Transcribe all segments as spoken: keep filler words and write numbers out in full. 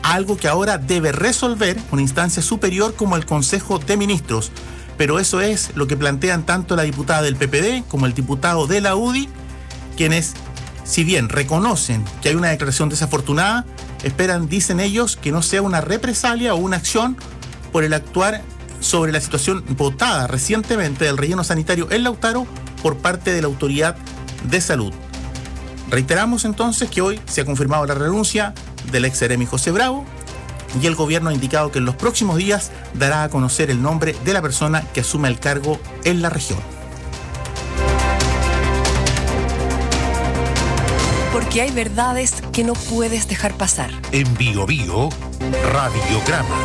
algo que ahora debe resolver una instancia superior como el Consejo de Ministros. Pero eso es lo que plantean tanto la diputada del P P D como el diputado de la U D I, quienes, si bien reconocen que hay una declaración desafortunada, esperan, dicen ellos, que no sea una represalia o una acción por el actuar sobre la situación votada recientemente del relleno sanitario en Lautaro por parte de la Autoridad de Salud. Reiteramos entonces que hoy se ha confirmado la renuncia del ex seremi José Bravo y el gobierno ha indicado que en los próximos días dará a conocer el nombre de la persona que asume el cargo en la región. Porque hay verdades que no puedes dejar pasar. En Bio Bio, Radiograma.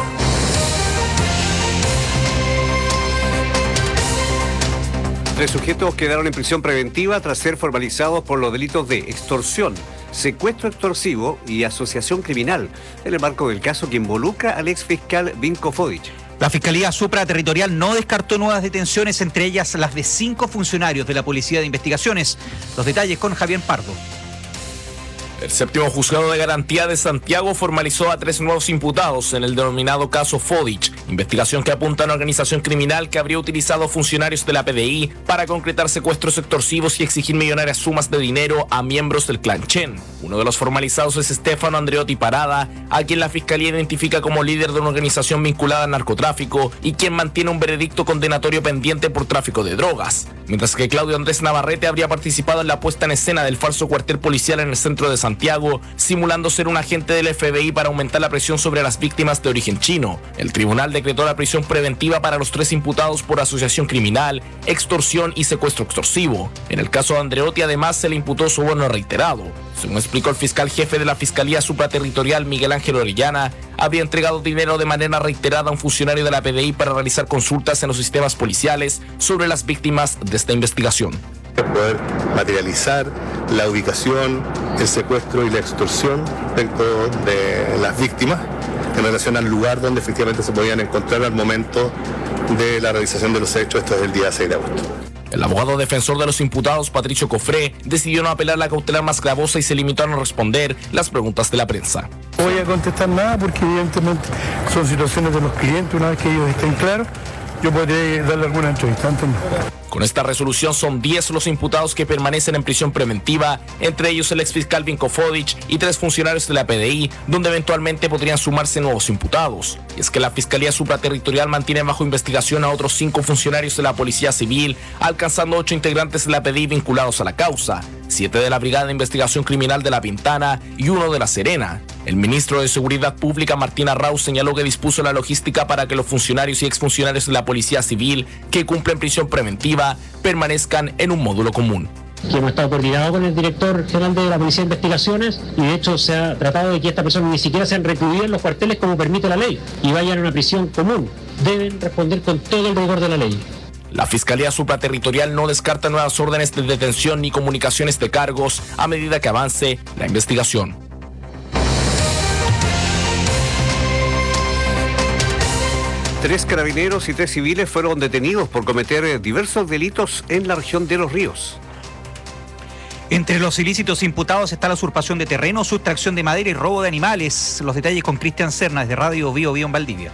Tres sujetos quedaron en prisión preventiva tras ser formalizados por los delitos de extorsión, secuestro extorsivo y asociación criminal, en el marco del caso que involucra al exfiscal Vinko Fodic. La Fiscalía Supraterritorial no descartó nuevas detenciones, entre ellas las de cinco funcionarios de la Policía de Investigaciones. Los detalles con Javier Pardo. El séptimo juzgado de garantía de Santiago formalizó a tres nuevos imputados en el denominado caso Fodic, investigación que apunta a una organización criminal que habría utilizado funcionarios de la P D I para concretar secuestros extorsivos y exigir millonarias sumas de dinero a miembros del clan Chen. Uno de los formalizados es Stefano Andreotti Parada, a quien la Fiscalía identifica como líder de una organización vinculada al narcotráfico y quien mantiene un veredicto condenatorio pendiente por tráfico de drogas. Mientras que Claudio Andrés Navarrete habría participado en la puesta en escena del falso cuartel policial en el centro de Santiago, Santiago, simulando ser un agente del F B I para aumentar la presión sobre las víctimas de origen chino. El tribunal decretó la prisión preventiva para los tres imputados por asociación criminal, extorsión y secuestro extorsivo. En el caso de Andreotti, además, se le imputó soborno reiterado. Según explicó el fiscal jefe de la Fiscalía Supraterritorial, Miguel Ángel Orellana, habría entregado dinero de manera reiterada a un funcionario de la P D I para realizar consultas en los sistemas policiales sobre las víctimas de esta investigación. Poder materializar la ubicación, el secuestro y la extorsión dentro de las víctimas en relación al lugar donde efectivamente se podían encontrar al momento de la realización de los hechos. Esto es el día seis de agosto. El abogado defensor de los imputados, Patricio Cofré, decidió no apelar la cautelar más gravosa y se limitó a no responder las preguntas de la prensa. No voy a contestar nada porque evidentemente son situaciones de los clientes. Una vez que ellos estén claros, yo podré darle alguna entrevista. Antes no. Con esta resolución son diez los imputados que permanecen en prisión preventiva, entre ellos el exfiscal Vinko Fodic y tres funcionarios de la P D I, donde eventualmente podrían sumarse nuevos imputados. Y es que la Fiscalía Supraterritorial mantiene bajo investigación a otros cinco funcionarios de la Policía Civil, alcanzando ocho integrantes de la P D I vinculados a la causa, siete de la Brigada de Investigación Criminal de La Pintana y uno de La Serena. El ministro de Seguridad Pública, Martín Arrauz, señaló que dispuso la logística para que los funcionarios y exfuncionarios de la Policía Civil que cumplen prisión preventiva permanezcan en un módulo común. Que hemos estado coordinados con el director general de la Policía de Investigaciones y de hecho se ha tratado de que estas personas ni siquiera sean recluidas en los cuarteles como permite la ley y vayan a una prisión común. Deben responder con todo el rigor de la ley. La Fiscalía Supraterritorial no descarta nuevas órdenes de detención ni comunicaciones de cargos a medida que avance la investigación. Tres carabineros y tres civiles fueron detenidos por cometer diversos delitos en la región de Los Ríos. Entre los ilícitos imputados está la usurpación de terreno, sustracción de madera y robo de animales. Los detalles con Cristian Cernas de Radio Bio Bio en Valdivia.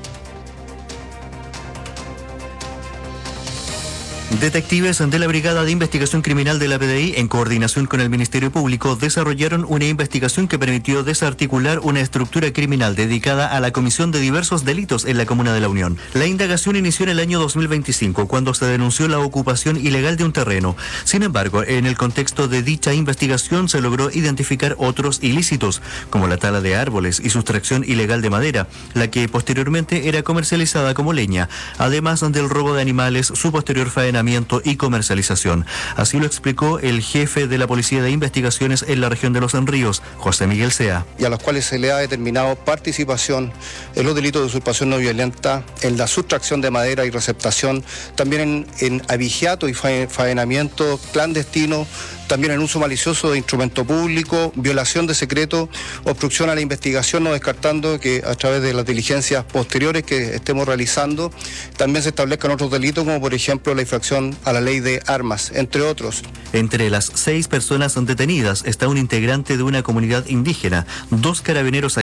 Detectives de la Brigada de Investigación Criminal de la P D I, en coordinación con el Ministerio Público, desarrollaron una investigación que permitió desarticular una estructura criminal dedicada a la comisión de diversos delitos en la Comuna de La Unión. La indagación inició en el año dos mil veinticinco, cuando se denunció la ocupación ilegal de un terreno. Sin embargo, en el contexto de dicha investigación se logró identificar otros ilícitos, como la tala de árboles y sustracción ilegal de madera, la que posteriormente era comercializada como leña, además del robo de animales, su posterior faena y comercialización. Así lo explicó el jefe de la Policía de Investigaciones en la región de Los Ríos, José Miguel Sea. Y a los cuales se le ha determinado participación en los delitos de usurpación no violenta, en la sustracción de madera y receptación, también en, en abigeato y faenamiento clandestino, también en uso malicioso de instrumento público, violación de secreto, obstrucción a la investigación, no descartando que a través de las diligencias posteriores que estemos realizando, también se establezcan otros delitos, como por ejemplo la infracción a la ley de armas, entre otros. Entre las seis personas detenidas está un integrante de una comunidad indígena, dos carabineros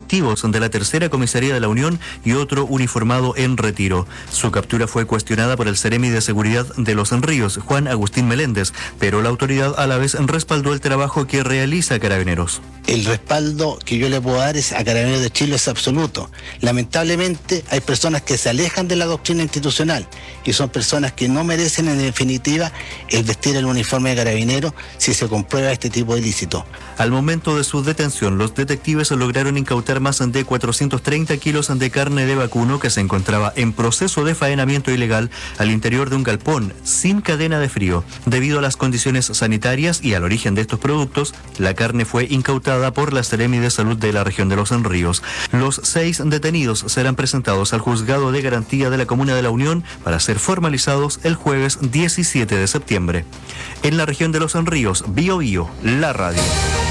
efectivos de la tercera comisaría de la Unión y otro uniformado en retiro. Su captura fue cuestionada por el Seremi de Seguridad de Los Ríos, Juan Agustín Meléndez, pero la autoridad a la vez respaldó el trabajo que realiza Carabineros. El respaldo que yo le puedo dar es a Carabineros de Chile es absoluto. Lamentablemente hay personas que se alejan de la doctrina institucional y son personas que no merecen en definitiva el vestir el uniforme de Carabineros si se comprueba este tipo de ilícito. Al momento de su detención, los detectives lograron incautar más de cuatrocientos treinta kilos de carne de vacuno que se encontraba en proceso de faenamiento ilegal al interior de un galpón sin cadena de frío. Debido a las condiciones sanitarias y al origen de estos productos, la carne fue incautada por la Seremi de Salud de la región de Los Ríos. Los seis detenidos serán presentados al Juzgado de Garantía de la Comuna de la Unión para ser formalizados el jueves diecisiete de septiembre. En la región de Los Ríos, Bio Bio, la radio.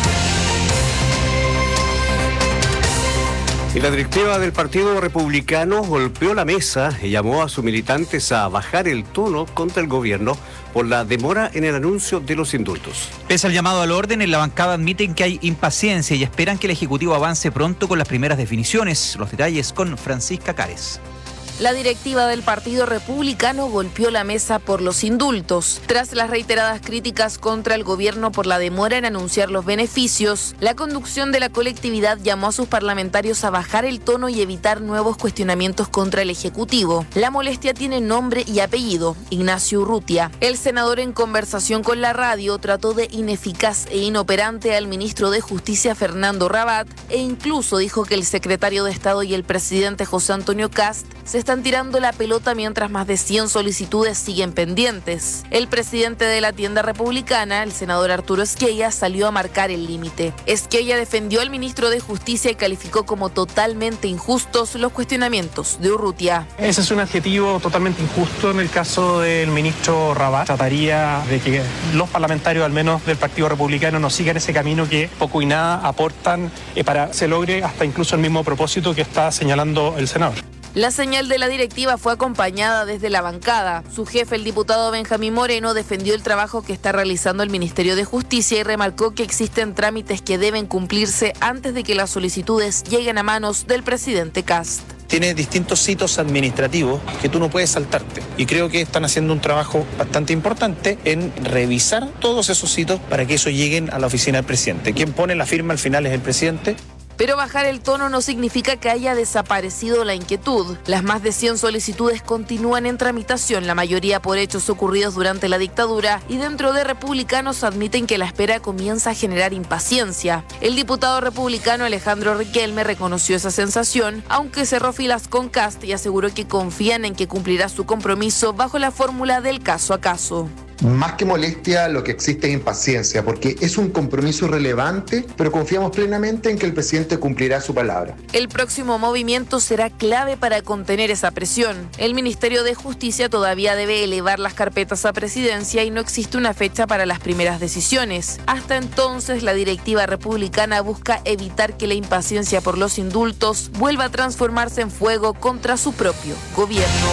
Y la directiva del Partido Republicano golpeó la mesa y llamó a sus militantes a bajar el tono contra el gobierno por la demora en el anuncio de los indultos. Pese al llamado al orden, en la bancada admiten que hay impaciencia y esperan que el Ejecutivo avance pronto con las primeras definiciones. Los detalles con Francisca Cares. La directiva del Partido Republicano golpeó la mesa por los indultos. Tras las reiteradas críticas contra el gobierno por la demora en anunciar los beneficios, la conducción de la colectividad llamó a sus parlamentarios a bajar el tono y evitar nuevos cuestionamientos contra el Ejecutivo. La molestia tiene nombre y apellido, Ignacio Urrutia. El senador, en conversación con la radio, trató de ineficaz e inoperante al ministro de Justicia, Fernando Rabat, e incluso dijo que el secretario de Estado y el presidente José Antonio Kast se están tirando la pelota mientras más de cien solicitudes siguen pendientes. El presidente de la tienda republicana, el senador Arturo Esquella, salió a marcar el límite. Esquella defendió al ministro de Justicia y calificó como totalmente injustos los cuestionamientos de Urrutia. Ese es un adjetivo totalmente injusto en el caso del ministro Rabat. Trataría de que los parlamentarios, al menos del Partido Republicano, no sigan ese camino que poco y nada aportan eh, para que se logre hasta incluso el mismo propósito que está señalando el senador. La señal de la directiva fue acompañada desde la bancada. Su jefe, el diputado Benjamín Moreno, defendió el trabajo que está realizando el Ministerio de Justicia y remarcó que existen trámites que deben cumplirse antes de que las solicitudes lleguen a manos del presidente Kast. Tiene distintos hitos administrativos que tú no puedes saltarte. Y creo que están haciendo un trabajo bastante importante en revisar todos esos hitos para que eso lleguen a la oficina del presidente. Quien pone la firma al final es el presidente. Pero bajar el tono no significa que haya desaparecido la inquietud. Las más de cien solicitudes continúan en tramitación, la mayoría por hechos ocurridos durante la dictadura, y dentro de republicanos admiten que la espera comienza a generar impaciencia. El diputado republicano Alejandro Riquelme reconoció esa sensación, aunque cerró filas con Kast y aseguró que confían en que cumplirá su compromiso bajo la fórmula del caso a caso. Más que molestia, lo que existe es impaciencia, porque es un compromiso relevante, pero confiamos plenamente en que el presidente cumplirá su palabra. El próximo movimiento será clave para contener esa presión. El Ministerio de Justicia todavía debe elevar las carpetas a presidencia y no existe una fecha para las primeras decisiones. Hasta entonces, la directiva republicana busca evitar que la impaciencia por los indultos vuelva a transformarse en fuego contra su propio gobierno.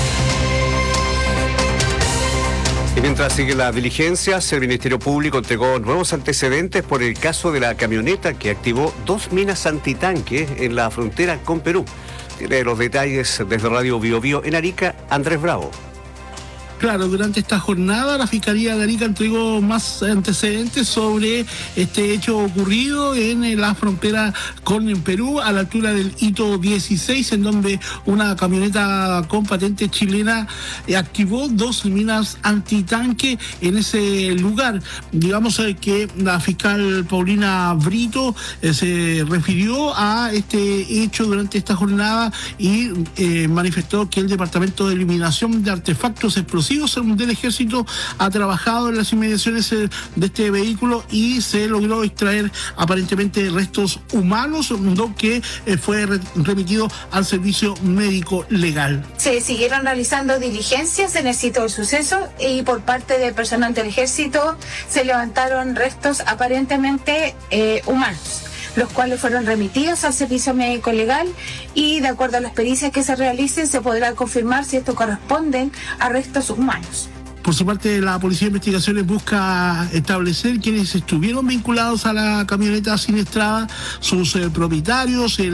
Y mientras siguen las diligencias, el Ministerio Público entregó nuevos antecedentes por el caso de la camioneta que activó dos minas antitanque en la frontera con Perú. Tiene los detalles desde Radio Bio Bio en Arica, Andrés Bravo. Claro, durante esta jornada la Fiscalía de Arica entregó más antecedentes sobre este hecho ocurrido en la frontera con Perú, a la altura del hito dieciséis, en donde una camioneta con patente chilena activó dos minas antitanque en ese lugar. Digamos que la fiscal Paulina Brito eh, se refirió a este hecho durante esta jornada y eh, manifestó que el Departamento de Eliminación de Artefactos Explosivos del Ejército ha trabajado en las inmediaciones de este vehículo y se logró extraer aparentemente restos humanos, lo que fue remitido al servicio médico legal. Se siguieron realizando diligencias en el sitio del suceso y por parte del personal del Ejército se levantaron restos aparentemente eh, humanos, los cuales fueron remitidos al servicio médico legal y de acuerdo a las pericias que se realicen se podrá confirmar si esto corresponde a restos humanos. Por su parte, la Policía de Investigaciones busca establecer quienes estuvieron vinculados a la camioneta siniestrada, sus eh, propietarios, el